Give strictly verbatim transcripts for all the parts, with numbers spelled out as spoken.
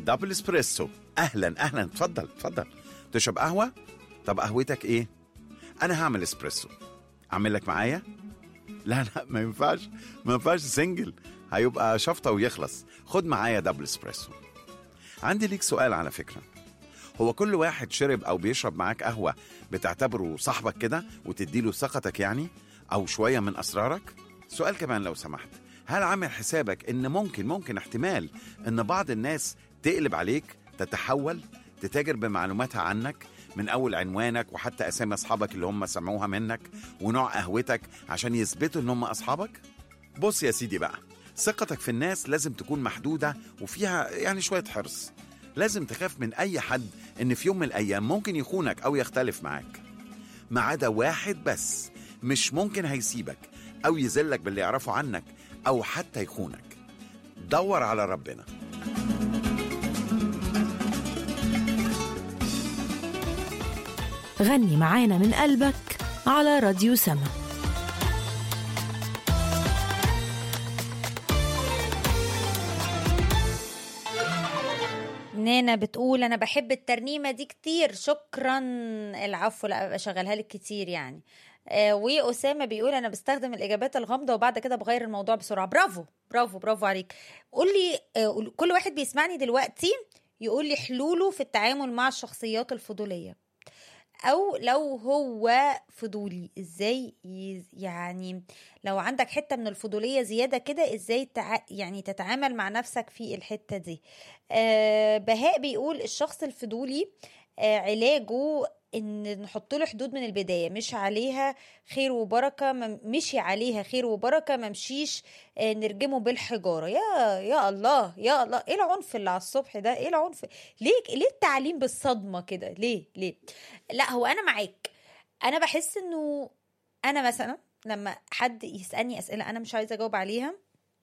دبل اسبريسو. اهلا اهلا، اتفضل اتفضل. تشرب قهوه؟ طب قهوتك ايه؟ انا هعمل اسبريسو. اعمل لك معايا؟ لا لا ما ينفعش، ما ينفعش سنجل، هيبقى شفطه ويخلص. خد معايا دبل اسبريسو. عندي ليك سؤال على فكره، هو كل واحد شرب او بيشرب معاك قهوه بتعتبره صاحبك كده وتديله ثقتك يعني، او شويه من اسرارك؟ سؤال كمان لو سمحت، هل عامل حسابك ان ممكن ممكن احتمال ان بعض الناس تقلب عليك، تتحول، تتاجر بمعلوماتها عنك، من اول عنوانك وحتى اسامي اصحابك اللي هم سمعوها منك ونوع قهوتك عشان يثبتوا ان هم اصحابك؟ بص يا سيدي بقى، ثقتك في الناس لازم تكون محدودة وفيها يعني شوية حرص. لازم تخاف من اي حد ان في يوم من الايام ممكن يخونك او يختلف معاك، ما عدا واحد بس مش ممكن هيسيبك او يذلك باللي يعرفه عنك او حتى يخونك. دور على ربنا. غني معانا من قلبك على راديو سما. نانا بتقول أنا بحب الترنيمة دي كتير، شكرا. العفو، لا بشغلها لك كتير يعني. آه وأسامة بيقول أنا بستخدم الإجابات الغامضة وبعد كده بغير الموضوع بسرعة. برافو برافو برافو عليك. قولي آه كل واحد بيسمعني دلوقتي يقول لي حلوله في التعامل مع الشخصيات الفضولية، او لو هو فضولي ازاي يعني لو عندك حتة من الفضولية زيادة كده ازاي تع... يعني تتعامل مع نفسك في الحتة دي. آه بهاء بيقول الشخص الفضولي آه علاجه ان نحط له حدود من البداية، مش عليها خير وبركة، مشي عليها خير وبركة، ممشيش آه نرجمه بالحجارة. يا يا الله يا الله، ايه العنف اللي على الصبح ده؟ ايه العنف؟ ليه ليه التعليم بالصدمة كده؟ ليه ليه لا هو انا معاك. انا بحس انه انا مثلا لما حد يسألني اسئلة انا مش عايزة اجاوب عليها،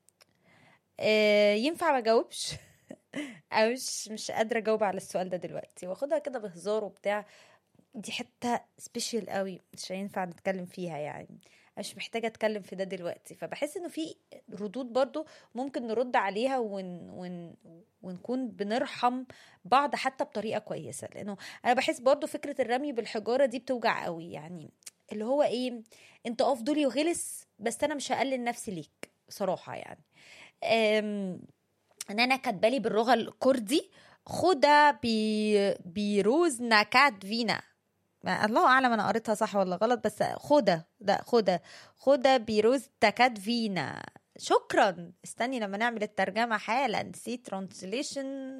آه ينفع ما اجاوبش او مش مش قادرة اجاوب على السؤال ده دلوقتي واخدها كده بهزار وبتاع، دي حتة سبيشال قوي مش هينفع نتكلم فيها يعني، مش محتاجة اتكلم في ده دلوقتي. فبحس انه في ردود برضو ممكن نرد عليها ون ون ونكون بنرحم بعض حتى بطريقة كويسة، لانه انا بحس برضو فكرة الرمي بالحجارة دي بتوجع قوي، يعني اللي هو ايه، انت اه فضولي وغلس بس انا مش هقلل نفسي ليك صراحة يعني. أم ان انا كاتبالي باللغة الكردي خدا بي بيروز نكات فينا، الله اعلم انا قريتها صح ولا غلط، بس خدا ده خدا خدا بيروز تكاد فينا. شكرا، استني لما نعمل الترجمه حالا. سي ترانسليشن.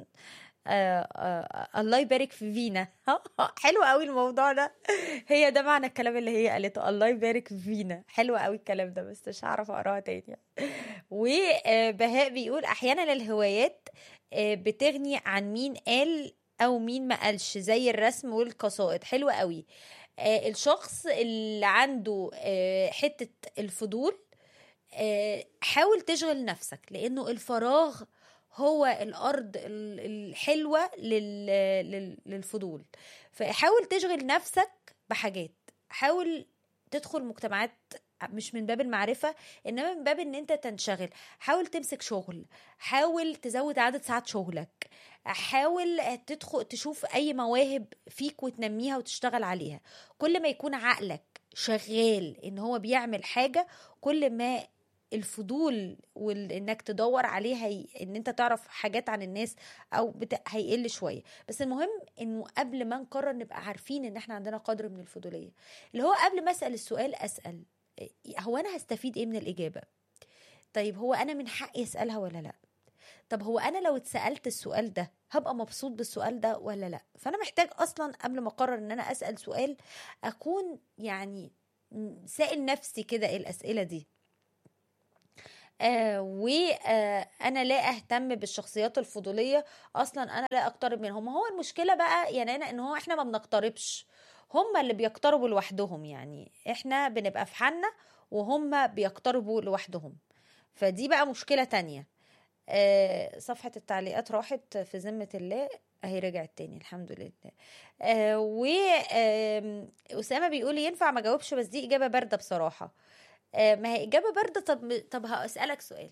الله يبارك في فينا. حلو قوي الموضوع ده، هي ده معنى الكلام اللي هي قالته، الله يبارك في فينا. حلو قوي الكلام ده بس مش هعرف اقراها تاني. وبهاء بيقول احيانا الهوايات بتغني عن مين قال او مين ما قالش، زي الرسم والقصائد. حلوة قوي. آه الشخص اللي عنده آه حتة الفضول، آه حاول تشغل نفسك، لانه الفراغ هو الارض الحلوة للفضول. فحاول تشغل نفسك بحاجات، حاول تدخل مجتمعات مش من باب المعرفة إنما من باب إن أنت تنشغل. حاول تمسك شغل، حاول تزود عدد ساعات شغلك، حاول تدخل تشوف أي مواهب فيك وتنميها وتشتغل عليها. كل ما يكون عقلك شغال إن هو بيعمل حاجة، كل ما الفضول وانك تدور عليها هي... ان انت تعرف حاجات عن الناس او بت... هيقل شويه. بس المهم انه قبل ما نقرر نبقى عارفين ان احنا عندنا قدر من الفضوليه، اللي هو قبل ما اسال السؤال اسال هو انا هستفيد ايه من الاجابه؟ طيب هو انا من حقي اسالها ولا لا؟ طب هو انا لو اتسالت السؤال ده هبقى مبسوط بالسؤال ده ولا لا؟ فانا محتاج اصلا قبل ما اقرر ان انا اسال سؤال اكون يعني سائل نفسي كده ايه الاسئله دي. آه وانا آه لا اهتم بالشخصيات الفضوليه اصلا، انا لا اقترب منهم. هو المشكله بقى يا نانا ان هو احنا ما بنقتربش، هم اللي بيقتربوا لوحدهم، يعني احنا بنبقى في حالنا وهم بيقتربوا لوحدهم، فدي بقى مشكله تانية. آه صفحه التعليقات راحت في ذمه الله، اهي رجعت تاني الحمد لله. آه وأسامة بيقول ينفع ما جاوبش، بس دي اجابه بارده بصراحه. ما هي إجابة باردة. طب طب هسألك سؤال،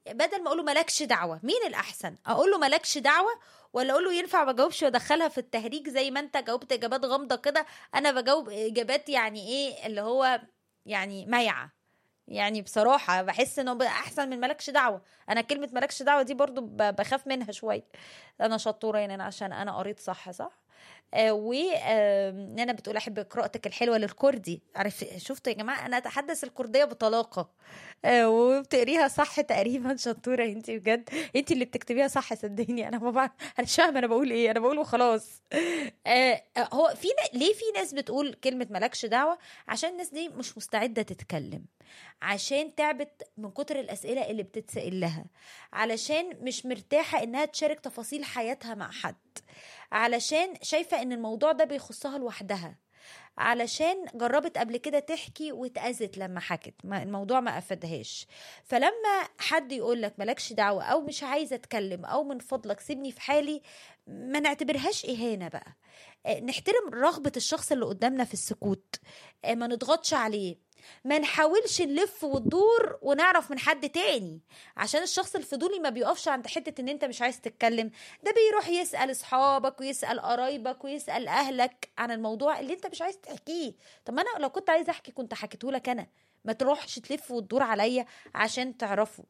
بدل ما اقول له مالكش دعوه، مين الاحسن؟ اقول له مالكش دعوه ولا اقول له ينفع ما اجاوبش وادخلها في التهريج زي ما انت جاوبت اجابات غامضه كده، انا بجاوب اجابات يعني ايه اللي هو يعني ميعه. يعني بصراحه بحس انه بقى احسن من مالكش دعوه. انا كلمه مالكش دعوه دي برضو ب- بخاف منها شويه. انا شطوره يعني أنا عشان انا قريت صح صح. آه ونانا بتقول احب قراءتك الحلوه للكردي. عارف شفتوا يا جماعه انا اتحدث الكرديه بطلاقه. آه وبتقريها صح تقريبا. شطوره انت بجد، انت اللي بتكتبيها صح صدقيني. انا ما بعرف، انا مش فاهمه انا بقول ايه، انا بقول وخلاص. آه آه، هو في ن- ليه في ناس بتقول كلمه مالكش دعوه؟ عشان الناس دي مش مستعده تتكلم، عشان تعبت من كتر الاسئله اللي بتتسال لها، علشان مش مرتاحه انها تشارك تفاصيل حياتها مع حد، علشان شايفة ان الموضوع ده بيخصها لوحدها، علشان جربت قبل كده تحكي واتأذت لما حكت، ما الموضوع ما أفادهاش. فلما حد يقولك ملكش دعوة أو مش عايزة أتكلم أو من فضلك سيبني في حالي، ما نعتبرهاش إهانة بقى. آه، نحترم رغبة الشخص اللي قدامنا في السكوت. آه، ما نضغطش عليه، ما نحاولش نلف وندور ونعرف من حد تاني، عشان الشخص الفضولي ما بيقفش عند حتة ان انت مش عايز تتكلم. ده بيروح يسأل اصحابك ويسأل قرايبك ويسأل اهلك عن الموضوع اللي انت مش عايز تحكيه. طب ما انا لو كنت عايز احكي كنت حكيته لك انا، ما تروحش تلف وتدور عليا عشان تعرفه.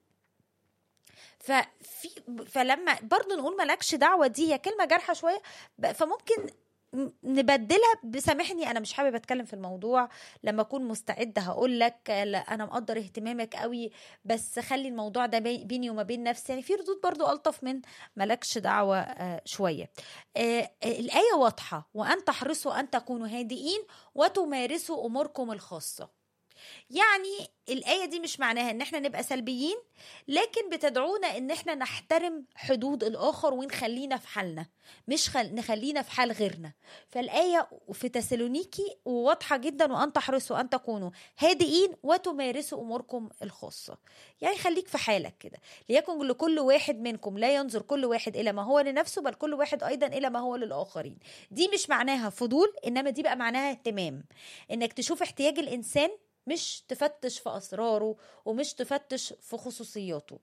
ففي فلما برضو نقول مالكش دعوة دي هي كلمة جارحة شوية، ب- فممكن م- نبدلها بسامحني انا مش حابب اتكلم في الموضوع، لما اكون مستعده هقول لك لا انا مقدر اهتمامك قوي بس خلي الموضوع ده بي- بيني وما بين نفسي. يعني في ردود برضو الطف من مالكش دعوه آه، شويه. آه، آه، الايه واضحه، وان تحرصوا ان تكونوا هادئين وتمارسوا اموركم الخاصه. يعني الآية دي مش معناها ان احنا نبقى سلبيين، لكن بتدعونا ان احنا نحترم حدود الآخر ونخلينا في حالنا، مش خل... نخلينا في حال غيرنا. فالآية في تسالونيكي واضحة جدا، وأن تحرصوا أن تكونوا هادئين وتمارسوا أموركم الخاصة. يعني خليك في حالك كده، ليكن لكل واحد منكم لا ينظر كل واحد إلى ما هو لنفسه بل كل واحد أيضا إلى ما هو للآخرين. دي مش معناها فضول، إنما دي بقى معناها اهتمام، إنك تشوف احتياج الإنسان، مش تفتش في أسراره ومش تفتش في خصوصياته.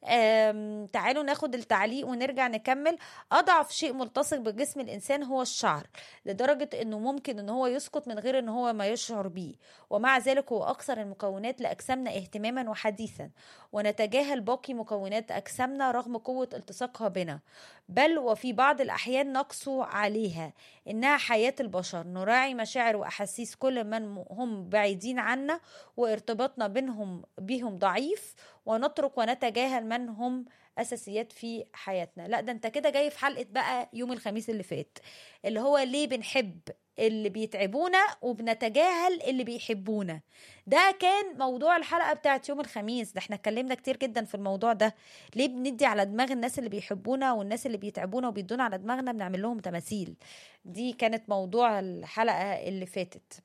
آم، تعالوا ناخد التعليق ونرجع نكمل. أضعف شيء ملتصق بجسم الإنسان هو الشعر، لدرجة أنه ممكن أنه هو يسقط من غير أنه هو ما يشعر بيه، ومع ذلك هو أكثر المكونات لأجسامنا اهتماما وحديثا، ونتجاهل باقي مكونات أجسامنا رغم قوة التصاقها بنا، بل وفي بعض الأحيان نقسو عليها. إنها حياة البشر، نراعي مشاعر وأحاسيس كل من هم بعيدين عنا وارتباطنا بينهم بهم ضعيف، ونترك ونتجاهل من هم أساسيات في حياتنا. لا ده انت كده جاي في حلقة بقى يوم الخميس اللي فات، اللي هو ليه بنحب اللي بيتعبونا وبنتجاهل اللي بيحبونا. ده كان موضوع الحلقة بتاعت يوم الخميس. ده احنا اتكلمنا كتير جدا في الموضوع ده. ليه بندي على دماغ الناس اللي بيحبونا، والناس اللي بيتعبونا وبيدونا على دماغنا بنعمل لهم تماثيل. دي كانت موضوع الحلقة اللي فاتت.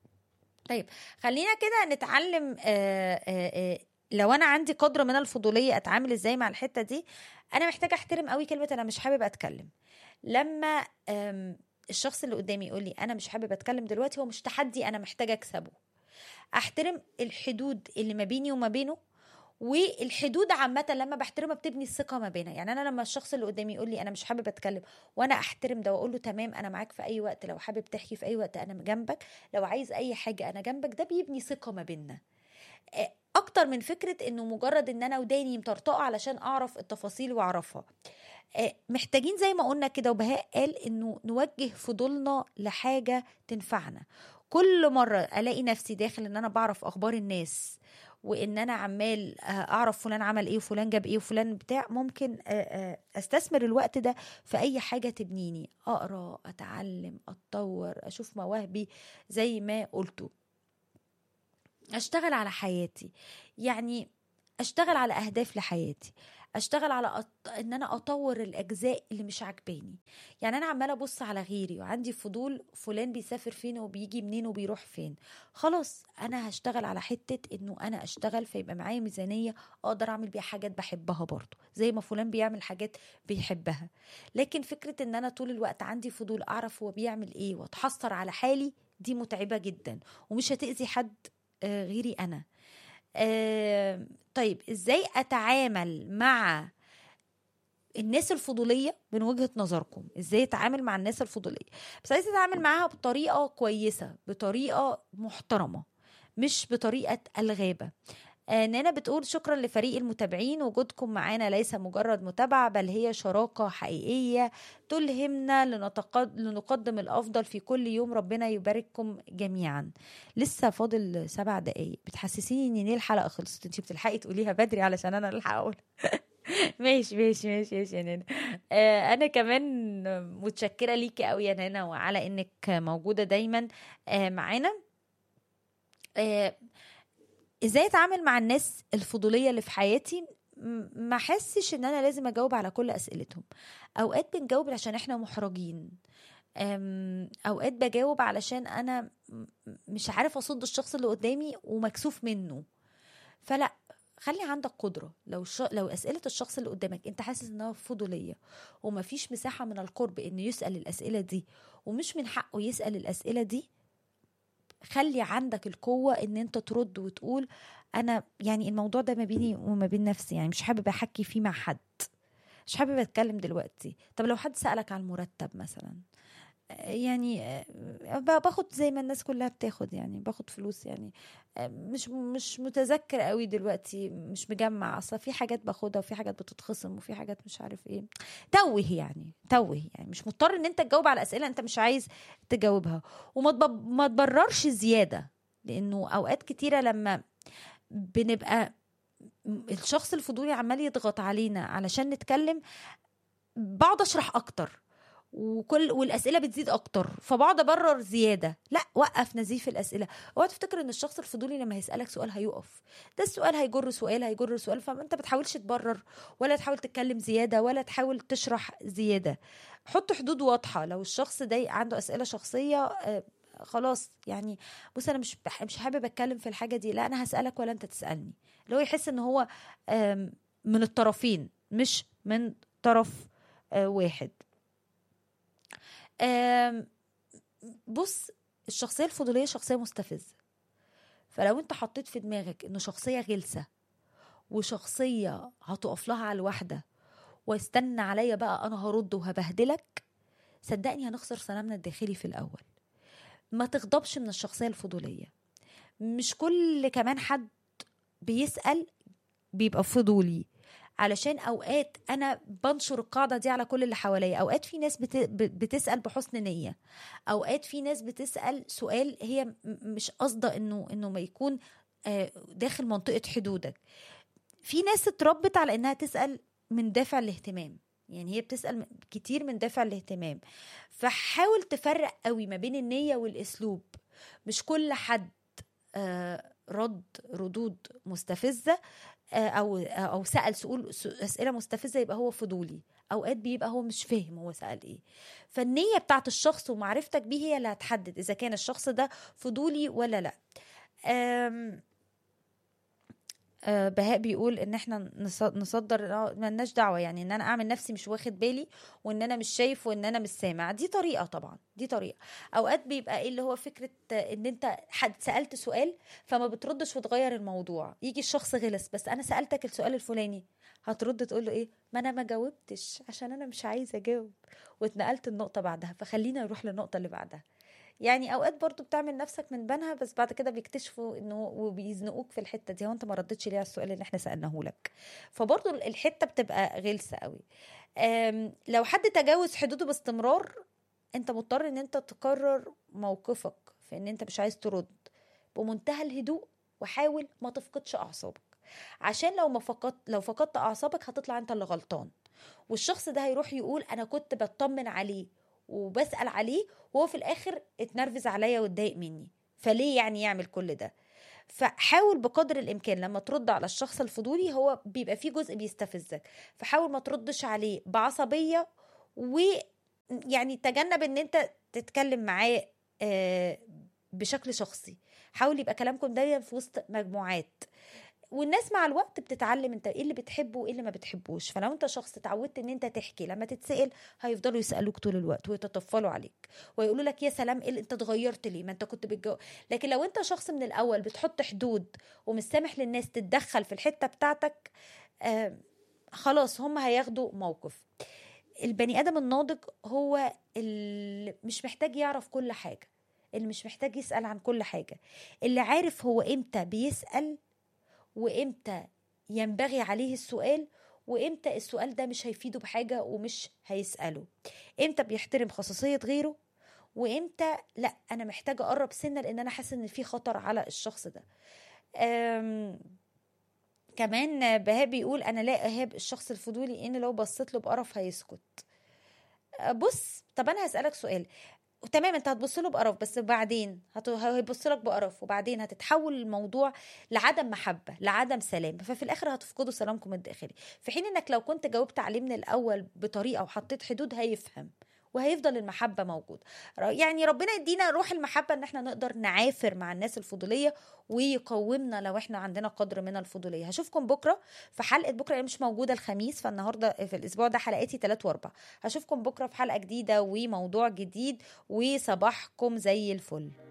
طيب خلينا كده نتعلم. آآ آآ لو انا عندي قدر من الفضوليه اتعامل ازاي مع الحته دي. انا محتاجه احترم قوي كلمه انا مش حابب اتكلم. لما آم، الشخص اللي قدامي يقول لي انا مش حابب اتكلم دلوقتي، هو مش تحدي انا محتاجه اكسبه. احترم الحدود اللي ما بيني وما بينه، والحدود عامة لما بحترمها بتبني الثقة ما بيننا. يعني أنا لما الشخص اللي قدامي يقول لي أنا مش حابب أتكلم، وأنا أحترم ده وأقول له تمام أنا معاك في أي وقت، لو حابب تحكي في أي وقت أنا جنبك، لو عايز أي حاجة أنا جنبك، ده بيبني ثقة ما بيننا. آه، أكتر من فكرة إنه مجرد إن أنا وداني مطرطقة علشان أعرف التفاصيل وأعرفها. آه، محتاجين زي ما قلنا كده، وبهاء قال إنه نوجه فضولنا لحاجة تنفعنا. كل مرة ألاقي نفسي داخل إن أنا بعرف أخبار الناس، وان انا عمال اعرف فلان عمل ايه وفلان جاب ايه وفلان بتاع، ممكن استثمر الوقت ده في اي حاجه تبنيني، اقرا، اتعلم، اتطور، اشوف مواهبي زي ما قلتوا، اشتغل على حياتي. يعني اشتغل على اهداف لحياتي، اشتغل على أط... ان انا اطور الاجزاء اللي مش عاجباني. يعني انا عماله ابص على غيري وعندي فضول فلان بيسافر فين وبيجي منين وبيروح فين، خلاص انا هشتغل على حته انه انا اشتغل فيبقى معايا ميزانيه اقدر اعمل بيها حاجات بحبها برضو زي ما فلان بيعمل حاجات بيحبها. لكن فكره ان انا طول الوقت عندي فضول اعرف هو بيعمل ايه واتحسر على حالي، دي متعبه جدا ومش هتأذي حد غيري أنا. طيب ازاي اتعامل مع الناس الفضولية من وجهة نظركم؟ ازاي اتعامل مع الناس الفضولية؟ بس عايزة اتعامل معاها بطريقة كويسة، بطريقة محترمة، مش بطريقة الغابة. آه، نانا بتقول شكرا لفريق المتابعين، وجودكم معانا ليس مجرد متابعة بل هي شراكة حقيقية تلهمنا لنتقد... لنقدم الأفضل في كل يوم. ربنا يبارككم جميعا. لسه فاضل سبع دقايق، بتحسسيني ان ليه الحلقة خلصت. انتي بتلحقي تقوليها بدري علشان انا الحق اقول. ماشي ماشي ماشي ماشي يا نانا. آه انا كمان متشكرة ليكي قوي يا نانا، وعلى انك موجودة دايما آه معانا. آه ازاي اتعامل مع الناس الفضوليه اللي في حياتي؟ ما احسش ان انا لازم اجاوب على كل اسئلتهم. اوقات بنجاوب عشان احنا محرجين، اوقات بجاوب علشان انا مش عارف اصد الشخص اللي قدامي ومكسوف منه. فلا، خلي عندك قدره. لو ش... لو اسئله الشخص اللي قدامك انت حاسس انها فضوليه ومفيش مساحه من القرب انه يسال الاسئله دي، ومش من حقه يسال الاسئله دي، خلي عندك القوة ان انت ترد وتقول انا يعني الموضوع ده ما بيني وما بين نفسي، يعني مش حابب احكي فيه مع حد، مش حابب اتكلم دلوقتي. طب لو حد سألك على المرتب مثلا، يعني باخد زي ما الناس كلها بتاخد، يعني باخد فلوس، يعني مش مش متذكر قوي دلوقتي، مش مجمع اصلا. في حاجات باخدها وفي حاجات بتتخصم وفي حاجات مش عارف ايه. توه يعني توه يعني مش مضطر ان انت تجاوب على اسئله انت مش عايز تجاوبها. وما تب- ما تبررش زياده، لانه اوقات كتيره لما بنبقى الشخص الفضولي عمال يضغط علينا علشان نتكلم، بقعد اشرح اكتر، وكل والاسئله بتزيد اكتر، فبقعد ابرر زياده. لا، وقف نزيف الاسئله. اوعى تفتكر ان الشخص الفضولي لما هيسالك سؤال هيقف. ده السؤال هيجر سؤال هيجر سؤال، فانت بتحاولش تبرر ولا تحاول تتكلم زياده ولا تحاول تشرح زياده. حط حدود واضحه. لو الشخص ده عنده اسئله شخصيه، آه خلاص يعني، بص انا مش بح- مش حابب اتكلم في الحاجه دي، لا انا هسالك ولا انت تسالني. اللي هو يحس ان هو آم، من الطرفين مش من طرف آه واحد. آم، بص، الشخصية الفضولية شخصية مستفزة. فلو انت حطيت في دماغك انه شخصية غلسة وشخصية هتقف لها على الواحدة واستنى عليا بقى انا هرد وهبهدلك، صدقني هنخسر سلامنا الداخلي في الاول. ما تغضبش من الشخصية الفضولية. مش كل كمان حد بيسأل بيبقى فضولي، علشان اوقات انا بنشر القاعده دي على كل اللي حواليا. اوقات في ناس بت... بتسال بحسن نيه، اوقات في ناس بتسال سؤال هي م- مش قصده انه انه ما يكون آه، داخل منطقه حدودك. في ناس اتربت على انها تسال من دافع الاهتمام، يعني هي بتسال كتير من دافع الاهتمام. فحاول تفرق قوي ما بين النيه والاسلوب. مش كل حد آه، رد ردود مستفزه آه، او او سال سؤال اسئله مستفزه يبقى هو فضولي. اوقات بيبقى هو مش فاهم هو سال ايه. فالنيه بتاعت الشخص ومعرفتك بيه هي اللي هتحدد اذا كان الشخص ده فضولي ولا لا. آم، آه، بهاء بيقول ان احنا نص- نصدر آه، ملناش دعوه، يعني ان انا اعمل نفسي مش واخد بالي وان انا مش شايف وان انا مش سامع. دي طريقه، طبعا دي طريقه. اوقات بيبقى ايه اللي هو فكره آه، ان انت حد سالت سؤال فما بتردش وتغير الموضوع. يجي الشخص غلس، بس انا سالتك السؤال الفلاني، هترد تقول له ايه؟ ما انا ما جاوبتش عشان انا مش عايزه اجاوب، واتنقلت النقطه بعدها، فخلينا نروح للنقطه اللي بعدها. يعني اوقات برضو بتعمل نفسك من بنها، بس بعد كده بيكتشفوا انه وبيزنقوك في الحته دي، هو انت ما ردتش ليه على السؤال اللي احنا سالناه لك. فبرضو الحته بتبقى غلسه قوي. أم، لو حد تجاوز حدوده باستمرار، انت مضطر ان انت تقرر موقفك في ان انت مش عايز ترد بمنتهى الهدوء. وحاول ما تفقدش اعصابك، عشان لو ما فقدت لو فقدت اعصابك هتطلع انت اللي غلطان، والشخص ده هيروح يقول انا كنت بطمن عليه وبسأل عليه، وهو في الاخر اتنرفز عليا واتضايق مني. فليه يعني يعمل كل ده؟ فحاول بقدر الامكان لما ترد على الشخص الفضولي، هو بيبقى فيه جزء بيستفزك، فحاول ما تردش عليه بعصبية. ويعني تجنب ان انت تتكلم معاه آه، بشكل شخصي. حاول يبقى كلامكم دايما في وسط مجموعات، والناس مع الوقت بتتعلم انت ايه اللي بتحبه وايه اللي ما بتحبوش. فلو انت شخص اتعودت ان انت تحكي، لما تتسأل هيفضلوا يسألوك طول الوقت ويتطفلوا عليك ويقولوا لك يا سلام ايه اللي انت اتغيرت ليه، ما انت كنت بتجو. لكن لو انت شخص من الاول بتحط حدود ومش سامح للناس تتدخل في الحتة بتاعتك، آه خلاص هم هياخدوا موقف. البني ادم الناضج هو اللي مش محتاج يعرف كل حاجة، اللي مش محتاج يسأل عن كل حاجة، اللي عارف هو امتى بيسأل وامتى ينبغي عليه السؤال، وامتى السؤال ده مش هيفيده بحاجة ومش هيسأله، امتى بيحترم خصوصية غيره، وامتى لا انا محتاجة اقرب سنة لان انا حاسة ان في خطر على الشخص ده. أم كمان بهاء بيقول انا لا اهاب الشخص الفضولي ان لو بصيت له بقرف هيسكت. بص طب انا هسألك سؤال، تمام انت هتبص له بقرف بس بعدين هت... هيبص لك بقرف وبعدين هتتحول الموضوع لعدم محبة لعدم سلام، ففي الاخر هتفقدوا سلامكم الداخلي. في حين انك لو كنت جاوبت عليه من الاول بطريقة وحطيت حدود هيفهم وهيفضل المحبة موجود. يعني ربنا يدينا روح المحبة ان احنا نقدر نعافر مع الناس الفضولية ويقومنا لو احنا عندنا قدر من الفضولية. هشوفكم بكرة في حلقة بكرة، مش موجودة الخميس، فالنهاردة في الاسبوع ده حلقاتي ثلاث واربع. هشوفكم بكرة في حلقة جديدة وموضوع جديد، وصباحكم زي الفل.